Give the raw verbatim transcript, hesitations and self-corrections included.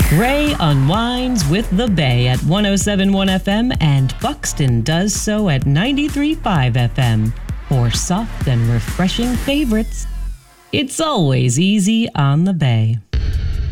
Ray unwinds with the Bay at one oh seven point one F M, and Buxton does so at ninety-three point five F M. For soft and refreshing favorites, it's always easy on the Bay.